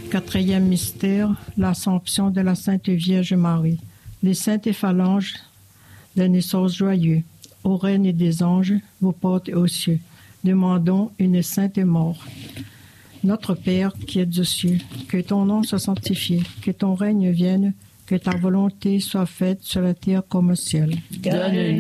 Quatrième mystère, l'Assomption de la Sainte Vierge Marie. Les saintes phalanges d'un essor joyeux, ô Reine des anges, vous portez aux cieux. Demandons une sainte mort. Notre Père qui es aux cieux, que ton nom soit sanctifié, que ton règne vienne, que ta volonté soit faite sur la terre comme au ciel. Donne-nous